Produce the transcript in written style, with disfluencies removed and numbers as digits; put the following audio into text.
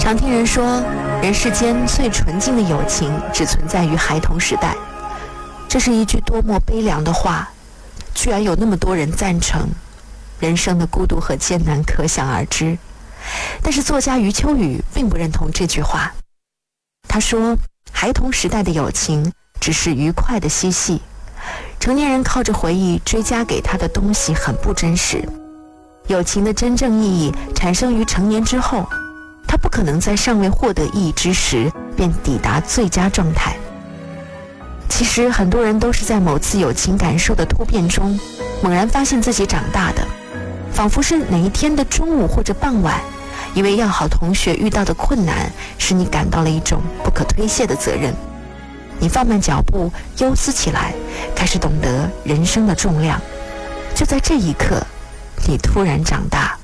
常听人说，人世间最纯净的友情只存在于孩童时代，这是一句多么悲凉的话，居然有那么多人赞成。人生的孤独和艰难可想而知。但是作家余秋雨并不认同这句话。他说，孩童时代的友情只是愉快的嬉戏，成年人靠着回忆追加给他的东西很不真实。友情的真正意义产生于成年之后，它不可能在尚未获得意义之时便抵达最佳状态。其实很多人都是在某次友情感受的突变中，猛然发现自己长大的，仿佛是哪一天的中午或者傍晚，一位要好同学遇到的困难使你感到了一种不可推卸的责任。你放慢脚步，忧思起来，开始懂得人生的重量。就在这一刻，你突然长大。